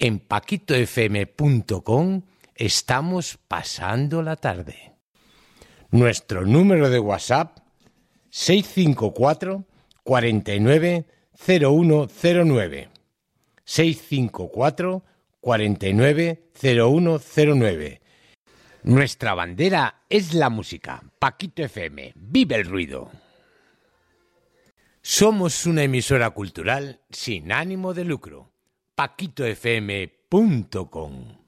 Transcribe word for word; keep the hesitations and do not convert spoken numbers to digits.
En paquito f m punto com estamos pasando la tarde. Nuestro número de WhatsApp seis cinco cuatro, cuatro nueve, cero uno cero nueve. seis cinco cuatro, cuatro nueve, cero uno cero nueve. Nuestra bandera es la música. Paquito F M, ¡vive el ruido! Somos una emisora cultural sin ánimo de lucro. paquito f m punto com